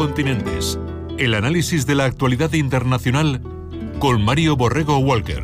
continentes. El análisis de la actualidad internacional con Mario Borrego Walker.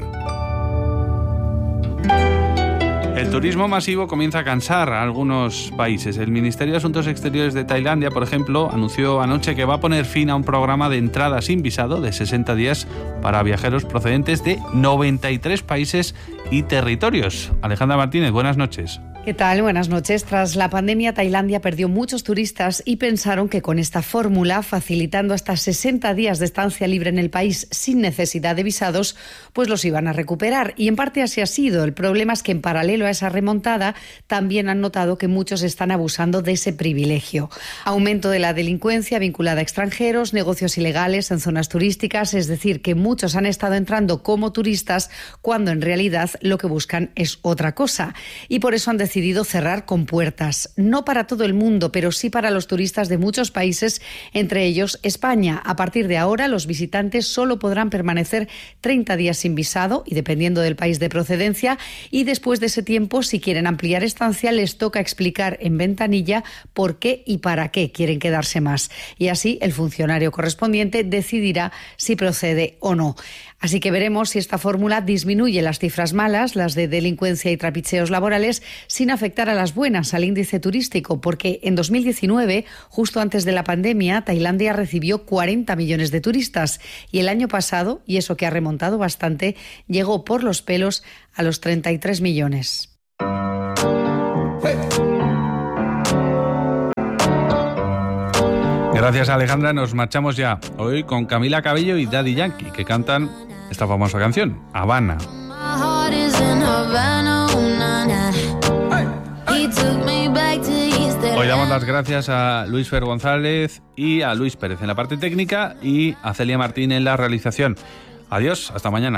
El turismo masivo comienza a cansar a algunos países. El Ministerio de Asuntos Exteriores de Tailandia, por ejemplo, anunció anoche que va a poner fin a un programa de entrada sin visado de 60 días para viajeros procedentes de 93 países y territorios. Alejandra Martínez, buenas noches. ¿Qué tal? Buenas noches. Tras la pandemia, Tailandia perdió muchos turistas y pensaron que con esta fórmula, facilitando hasta 60 días de estancia libre en el país sin necesidad de visados, pues los iban a recuperar. Y en parte así ha sido. El problema es que en paralelo a esa remontada, también han notado que muchos están abusando de ese privilegio. Aumento de la delincuencia vinculada a extranjeros, negocios ilegales en zonas turísticas, es decir, que muchos han estado entrando como turistas cuando en realidad lo que buscan es otra cosa. Y por eso han decidido cerrar con puertas. No para todo el mundo, pero sí para los turistas de muchos países, entre ellos España. A partir de ahora, los visitantes solo podrán permanecer 30 días sin visado y dependiendo del país de procedencia. Y después de ese tiempo, si quieren ampliar estancia, les toca explicar en ventanilla por qué y para qué quieren quedarse más. Y así, el funcionario correspondiente decidirá si procede o no. Así que veremos si esta fórmula disminuye las cifras malas, las de delincuencia y trapicheos laborales, sin afectar a las buenas, al índice turístico, porque en 2019, justo antes de la pandemia, Tailandia recibió 40 millones de turistas y el año pasado, y eso que ha remontado bastante, llegó por los pelos a los 33 millones. Gracias, Alejandra. Nos marchamos ya hoy con Camila Cabello y Daddy Yankee, que cantan esta famosa canción, Habana. Hoy damos las gracias a Luis Fer González y a Luis Pérez en la parte técnica y a Celia Martín en la realización. Adiós, hasta mañana.